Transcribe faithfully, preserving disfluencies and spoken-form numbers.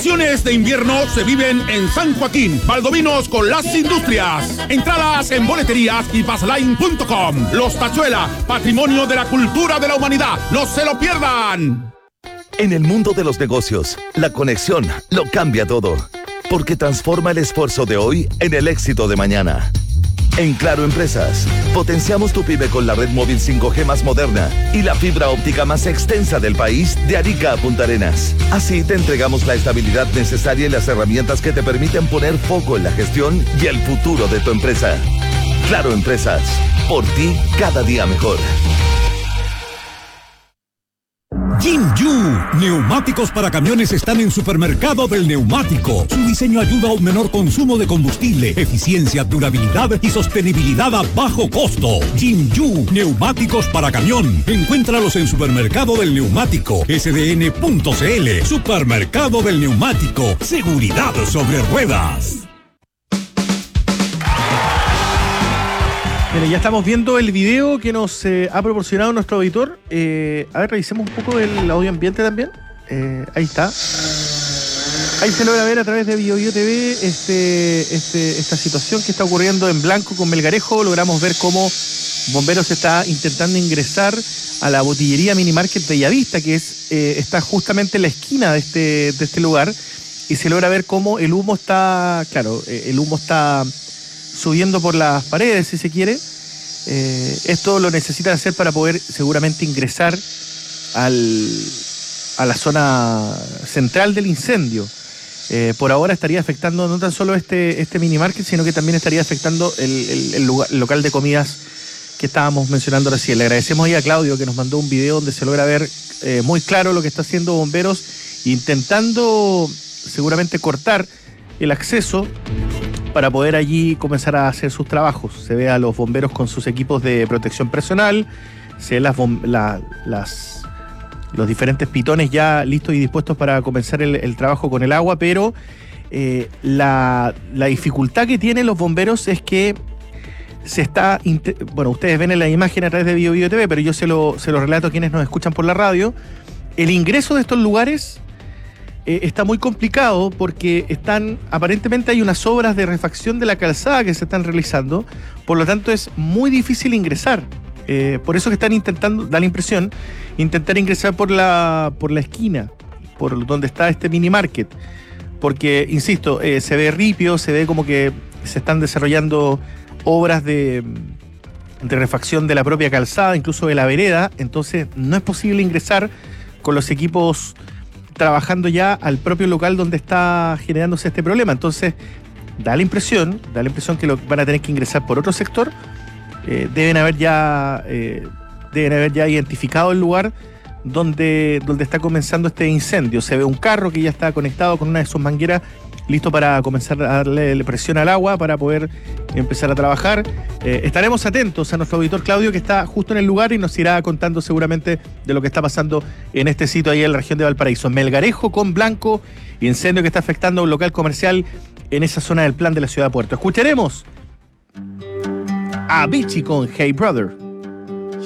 Vacaciones de invierno se viven en San Joaquín, Valdovinos con las industrias. Entradas en boleterías y passline punto com. Los Tachuela, patrimonio de la cultura de la humanidad. ¡No se lo pierdan! En el mundo de los negocios, la conexión lo cambia todo, porque transforma el esfuerzo de hoy en el éxito de mañana. En Claro Empresas, potenciamos tu pyme con la red móvil cinco G más moderna y la fibra óptica más extensa del país, de Arica a Punta Arenas. Así te entregamos la estabilidad necesaria y las herramientas que te permiten poner foco en la gestión y el futuro de tu empresa. Claro Empresas, por ti cada día mejor. Jinju, neumáticos para camiones están en Supermercado del Neumático. Su diseño ayuda a un menor consumo de combustible, eficiencia, durabilidad y sostenibilidad a bajo costo. Jinju, neumáticos para camión. Encuéntralos en Supermercado del Neumático, S D N punto C L. Supermercado del Neumático, seguridad sobre ruedas. Mira, ya estamos viendo el video que nos eh, ha proporcionado nuestro auditor. Eh, a ver, revisemos un poco el audio ambiente también. Eh, ahí está. Ahí se logra ver a través de BioBio T V este, este, esta situación que está ocurriendo en Blanco con Melgarejo. Logramos ver cómo Bomberos está intentando ingresar a la botillería Minimarket Bellavista, que es, eh, está justamente en la esquina de este, de este lugar. Y se logra ver cómo el humo está, claro, eh, el humo está subiendo por las paredes, si se quiere. Eh, esto lo necesitan hacer para poder seguramente ingresar al, a la zona central del incendio. Eh, por ahora estaría afectando no tan solo este, este mini market, sino que también estaría afectando el, el, el, lugar, el local de comidas que estábamos mencionando recién. Le agradecemos ahí a Claudio que nos mandó un video donde se logra ver eh, muy claro lo que está haciendo Bomberos, intentando seguramente cortar el acceso para poder allí comenzar a hacer sus trabajos. Se ve a los bomberos con sus equipos de protección personal, se ven las, la, las, los diferentes pitones ya listos y dispuestos para comenzar el, el trabajo con el agua, pero eh, la, la dificultad que tienen los bomberos es que se está... Bueno, ustedes ven en la imagen a través de BioBio T V, pero yo se lo, se lo relato a quienes nos escuchan por la radio. El ingreso de estos lugares Eh, está muy complicado porque están, aparentemente hay unas obras de refacción de la calzada que se están realizando, por lo tanto es muy difícil ingresar. Eh, por eso que están intentando, da la impresión, intentar ingresar por la, por la esquina, por donde está este mini market. Porque, insisto, eh, se ve ripio, se ve como que se están desarrollando obras de, de refacción de la propia calzada, incluso de la vereda, entonces no es posible ingresar con los equipos trabajando ya al propio local donde está generándose este problema. Entonces, da la impresión, da la impresión que lo van a tener que ingresar por otro sector. Eh, deben haber ya eh, deben haber ya identificado el lugar donde, donde está comenzando este incendio. Se ve un carro que ya está conectado con una de sus mangueras, listo para comenzar a darle presión al agua para poder empezar a trabajar. Eh, estaremos atentos a nuestro auditor Claudio, que está justo en el lugar y nos irá contando seguramente de lo que está pasando en este sitio ahí en la región de Valparaíso. Melgarejo con Blanco, incendio que está afectando a un local comercial en esa zona del plan de la ciudad de Puerto. Escucharemos a Vichy con Hey Brother.